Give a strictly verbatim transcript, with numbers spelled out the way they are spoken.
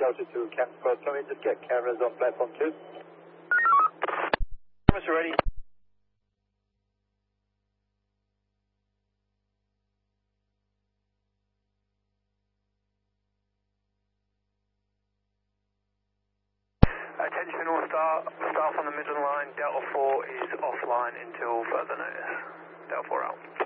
Delta two, Camp Squad, can we just get cameras on platform two? Cameras are ready. Attention all staff, staff on the Midland line, Delta four is offline until further notice. Delta four out.